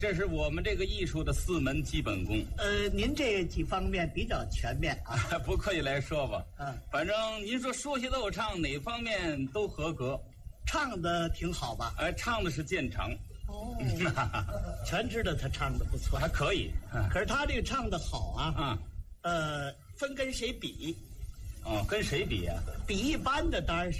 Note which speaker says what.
Speaker 1: 这是我们这个艺术的4门基本功。
Speaker 2: 您这几方面比较全面啊。
Speaker 1: 不客气来说吧，反正您说说戏逗唱哪方面都合格，
Speaker 2: 唱的挺好吧？
Speaker 1: 唱的是见长。
Speaker 2: 哦，全知道他唱的不错，
Speaker 1: 还可以。
Speaker 2: 可是他这个唱的好啊，分跟谁比？
Speaker 1: 跟谁比啊？
Speaker 2: 比一般的当然是